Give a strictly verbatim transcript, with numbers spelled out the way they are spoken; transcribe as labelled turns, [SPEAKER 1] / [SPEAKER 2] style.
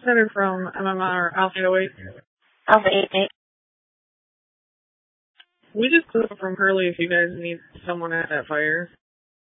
[SPEAKER 1] Center from M M R Alpha eight oh eight.
[SPEAKER 2] Alpha eight eight.
[SPEAKER 1] We just called from Hurley if you guys need someone at that fire.